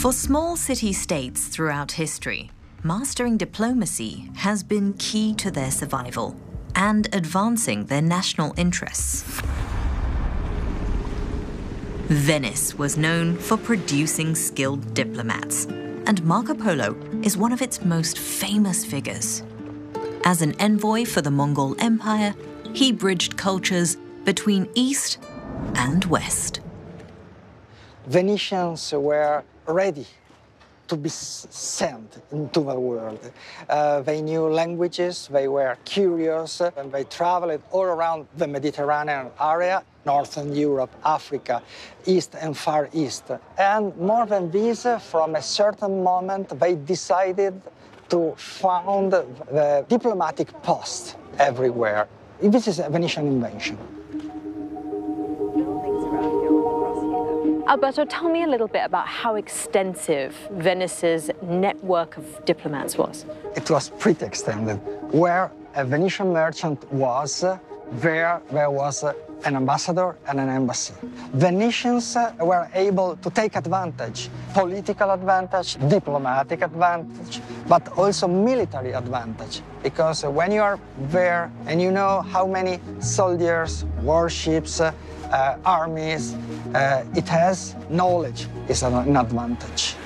For small city-states throughout history, mastering diplomacy has been key to their survival and advancing their national interests. Venice was known for producing skilled diplomats, and Marco Polo is one of its most famous figures. As an envoy for the Mongol Empire, he bridged cultures between East and West. Venetians were ready to be sent into the world. They knew languages, they were curious, and they traveled all around the Mediterranean area, Northern Europe, Africa, East and Far East. And more than this, from a certain moment, they decided to found the diplomatic post everywhere. This is a Venetian invention. Alberto, tell me a little bit about how extensive Venice's network of diplomats was. It was pretty extended. Where a Venetian merchant was, there was an ambassador and an embassy. Venetians were able to take advantage, political advantage, diplomatic advantage, but also military advantage. Because when you are there and you know how many soldiers, warships, armies it has, knowledge is an advantage.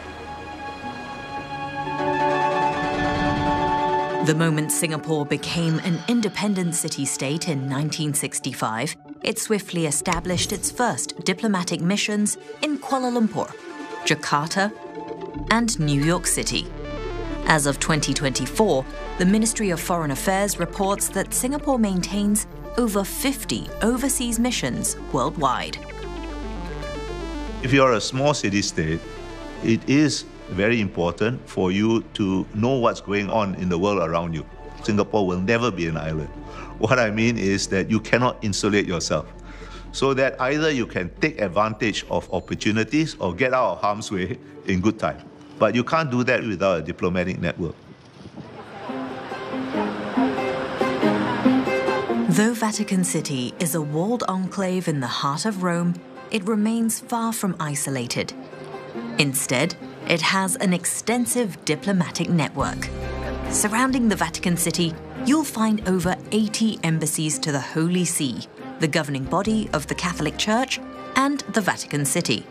The moment Singapore became an independent city-state in 1965, it swiftly established its first diplomatic missions in Kuala Lumpur, Jakarta, and New York City. As of 2024, the Ministry of Foreign Affairs reports that Singapore maintains over 50 overseas missions worldwide. If you're a small city-state, it is very important for you to know what's going on in the world around you. Singapore will never be an island. What I mean is that you cannot insulate yourself, so that either you can take advantage of opportunities or get out of harm's way in good time. But you can't do that without a diplomatic network. Though Vatican City is a walled enclave in the heart of Rome, it remains far from isolated. Instead, it has an extensive diplomatic network. Surrounding the Vatican City, you'll find over 80 embassies to the Holy See, the governing body of the Catholic Church, and the Vatican City.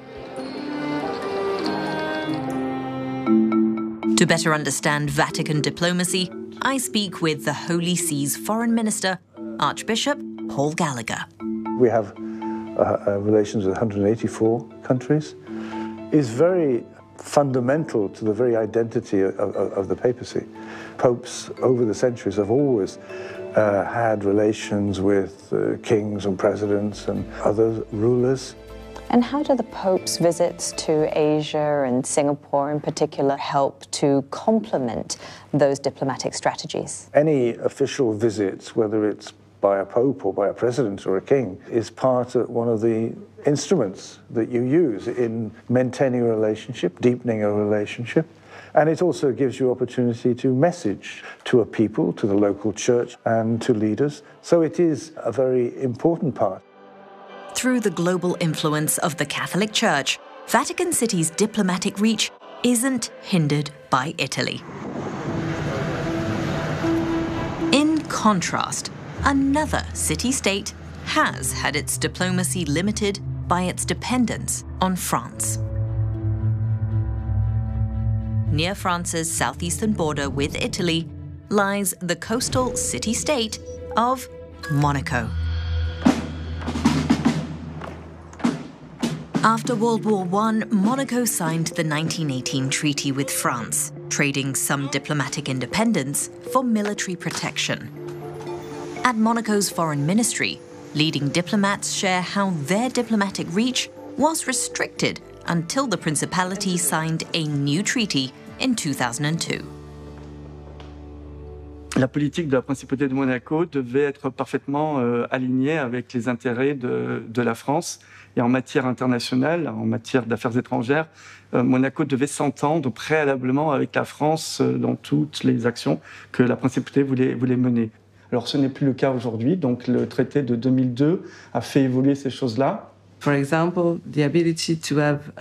To better understand Vatican diplomacy, I speak with the Holy See's Foreign Minister, Archbishop Paul Gallagher. We have relations with 184 countries. It's very fundamental to the very identity of the papacy. Popes over the centuries have always had relations with kings and presidents and other rulers. And how do the Pope's visits to Asia and Singapore in particular help to complement those diplomatic strategies? Any official visits, whether it's by a pope or by a president or a king, is part of one of the instruments that you use in maintaining a relationship, deepening a relationship. And it also gives you opportunity to message to a people, to the local church and to leaders. So it is a very important part. Through the global influence of the Catholic Church, Vatican City's diplomatic reach isn't hindered by Italy. In contrast, another city-state has had its diplomacy limited by its dependence on France. Near France's southeastern border with Italy lies the coastal city-state of Monaco. After World War I, Monaco signed the 1918 treaty with France, trading some diplomatic independence for military protection. At Monaco's foreign ministry, leading diplomats share how their diplomatic reach was restricted until the Principality signed a new treaty in 2002. La politique de la Principauté de Monaco devait être parfaitement alignée avec les intérêts de la France. Et en matière internationale, en matière d'affaires étrangères, Monaco devait s'entendre préalablement avec la France dans toutes les actions que la Principauté voulait mener. Alors ce n'est plus le cas aujourd'hui, donc le traité de 2002 a fait évoluer ces choses-là. For example, the ability to have